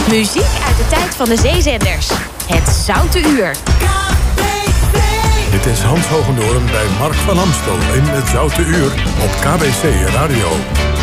Muziek uit de tijd van de zeezenders. Het Zoute Uur. Dit is Hans Hogendoorn bij Mark van Amstel in het Zoute Uur op KBC Radio.